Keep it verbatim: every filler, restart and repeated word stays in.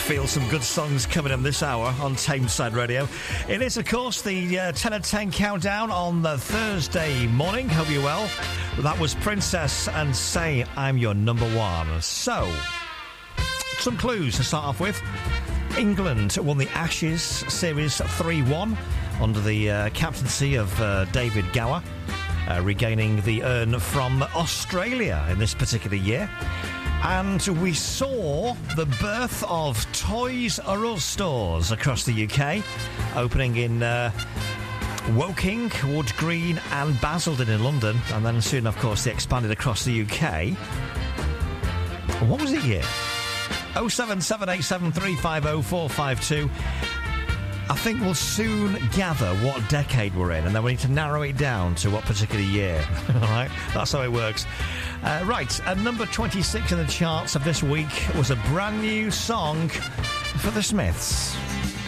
feel some good songs coming in this hour on Tameside Radio. It is, of course, the uh, ten of ten countdown on the Thursday morning. Hope you're well. That was Princess and Say I'm Your Number One. So, some clues to start off with. England won the Ashes Series three one under the uh, captaincy of uh, David Gower, uh, regaining the urn from Australia in this particular year. And we saw the birth of Toys R Us stores across the U K, opening in uh, Woking, Wood Green and Basildon in London, and then soon, of course, they expanded across the U K. What was the year? oh seven seven eight seven three five oh four five two. I think we'll soon gather what decade we're in, and then we need to narrow it down to what particular year. All right? That's how it works. Uh, right, at number twenty-six in the charts of this week was a brand new song for the Smiths.